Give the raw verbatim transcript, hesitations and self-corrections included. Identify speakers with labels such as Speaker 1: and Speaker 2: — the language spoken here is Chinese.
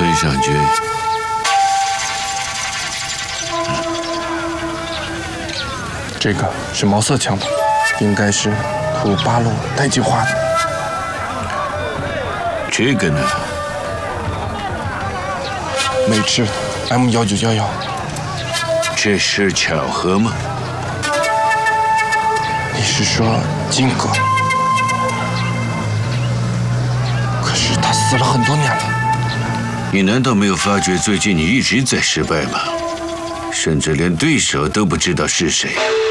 Speaker 1: 孙上君，
Speaker 2: 这个是毛瑟枪的，应该是土八路带计划的。
Speaker 1: 这个呢？
Speaker 2: 美制 M 幺九幺幺。
Speaker 1: 这是巧合吗？
Speaker 2: 你是说金戈？可是他死了很多年了。
Speaker 1: 你难道没有发觉最近你一直在失败吗？甚至连对手都不知道是谁。